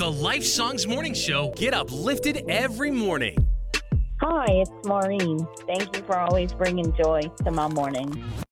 the Life Songs Morning Show. Get uplifted every morning. Hi, it's Maureen. Thank you for always bringing joy to my morning.